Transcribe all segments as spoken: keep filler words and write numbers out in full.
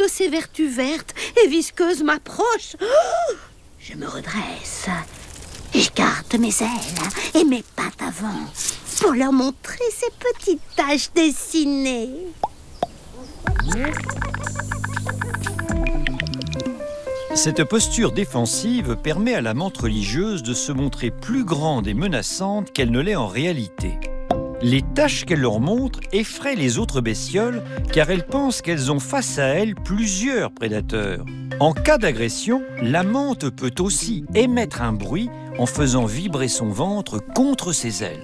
de ses vertus vertes et visqueuses m'approche. Oh, je me redresse. J'écarte mes ailes et mes pattes avant pour leur montrer ces petites taches dessinées. Cette posture défensive permet à la menthe religieuse de se montrer plus grande et menaçante qu'elle ne l'est en réalité. Les taches qu'elle leur montre effraient les autres bestioles car elles pensent qu'elles ont face à elles plusieurs prédateurs. En cas d'agression, la menthe peut aussi émettre un bruit en faisant vibrer son ventre contre ses ailes.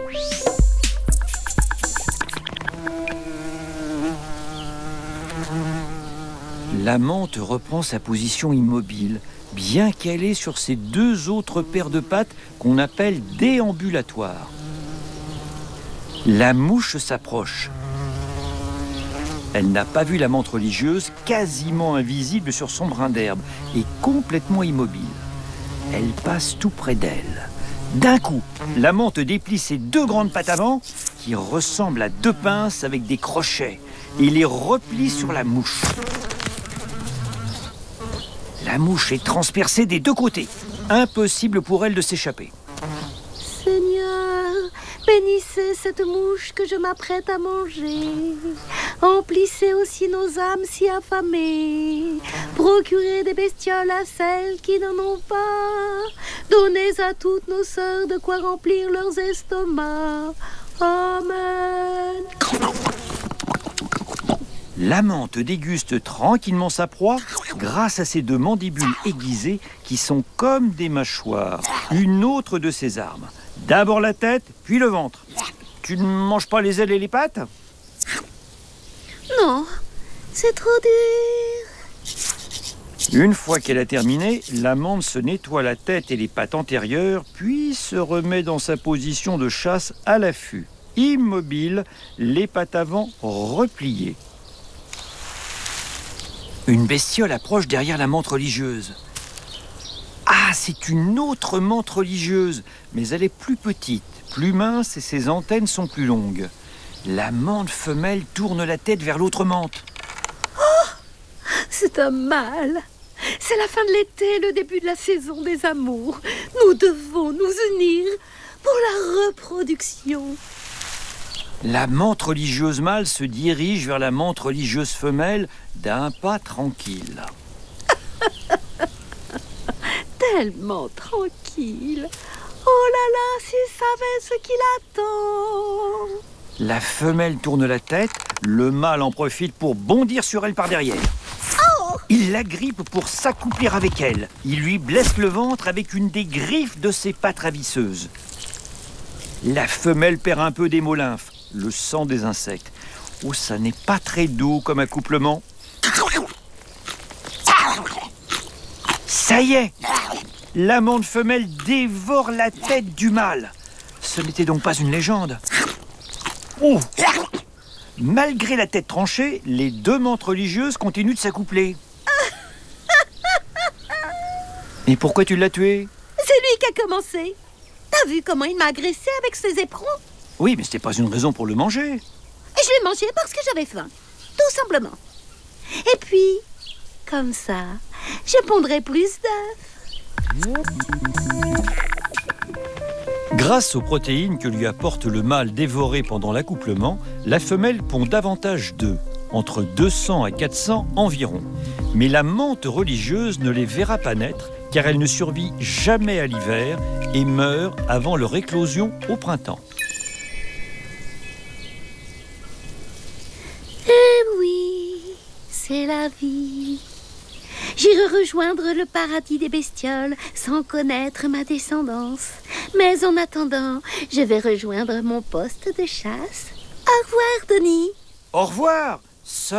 La menthe reprend sa position immobile, bien qu'elle est sur ses deux autres paires de pattes qu'on appelle déambulatoires. La mouche s'approche. Elle n'a pas vu la menthe religieuse, quasiment invisible sur son brin d'herbe et complètement immobile. Elle passe tout près d'elle. D'un coup, la menthe déplie ses deux grandes pattes avant, qui ressemblent à deux pinces avec des crochets, et les replie sur la mouche. La mouche est transpercée des deux côtés. Impossible pour elle de s'échapper. Seigneur, bénissez cette mouche que je m'apprête à manger. Emplissez aussi nos âmes si affamées. Procurez des bestioles à celles qui n'en ont pas. Donnez à toutes nos sœurs de quoi remplir leurs estomacs. Amen. La menthe déguste tranquillement sa proie grâce à ses deux mandibules aiguisées qui sont comme des mâchoires. Une autre de ses armes. D'abord la tête, puis le ventre. Tu ne manges pas les ailes et les pattes ? Non, c'est trop dur. Une fois qu'elle a terminé, la menthe se nettoie la tête et les pattes antérieures, puis se remet dans sa position de chasse à l'affût. Immobile, les pattes avant repliées. Une bestiole approche derrière la menthe religieuse. Ah, c'est une autre menthe religieuse, mais elle est plus petite, plus mince et ses antennes sont plus longues. La menthe femelle tourne la tête vers l'autre menthe. Oh, c'est un mal. C'est la fin de l'été, le début de la saison des amours. Nous devons nous unir pour la reproduction. La menthe religieuse mâle se dirige vers la menthe religieuse femelle d'un pas tranquille. Tellement tranquille. Oh là là, s'il savait ce qu'il attend. La femelle tourne la tête, le mâle en profite pour bondir sur elle par derrière. Oh! Il l'agrippe pour s'accouplir avec elle. Il lui blesse le ventre avec une des griffes de ses pattes ravisseuses. La femelle perd un peu d'hémolymphe, le sang des insectes. Oh, ça n'est pas très doux comme accouplement. Ça y est, la menthe femelle dévore la tête du mâle. Ce n'était donc pas une légende. Oh! Malgré la tête tranchée, les deux menthes religieuses continuent de s'accoupler. Mais pourquoi tu l'as tué? C'est lui qui a commencé. T'as vu comment il m'a agressé avec ses éperons? Oui, mais c'était pas une raison pour le manger. Et je l'ai mangé parce que j'avais faim, tout simplement. Et puis, comme ça, je pondrai plus d'œufs. Grâce aux protéines que lui apporte le mâle dévoré pendant l'accouplement, la femelle pond davantage d'œufs, entre deux cents à quatre cents environ. Mais la menthe religieuse ne les verra pas naître car elle ne survit jamais à l'hiver et meurt avant leur éclosion au printemps. Eh oui, c'est la vie. J'irai rejoindre le paradis des bestioles sans connaître ma descendance. Mais en attendant, je vais rejoindre mon poste de chasse. Au revoir, Denis. Au revoir!